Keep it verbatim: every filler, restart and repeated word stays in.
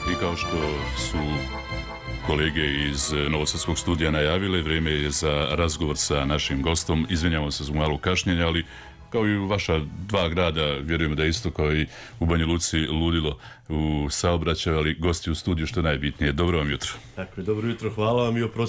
I kao što su kolege iz Novosadskog studija najavile, vrijeme je za razgovor sa našim gostom. Izvinjavamo se za malo kašnjenja, ali kao i u vaša dva grada, vjerujemo da je isto kao i u Banja Luci ludilo u saobraćaju, ali gosti u studiju što najbitnije. Dobro vam jutro. Tako je, dobro jutro, hvala vam i oprostite